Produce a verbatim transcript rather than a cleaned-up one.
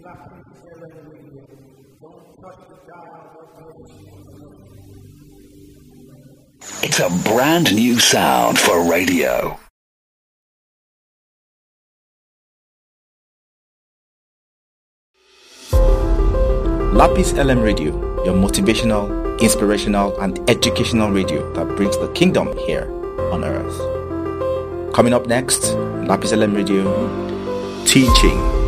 It's a brand new sound for radio. Lapis L M Radio, your motivational, inspirational, and educational radio that brings the kingdom here on earth. Coming up next, Lapis L M Radio, teaching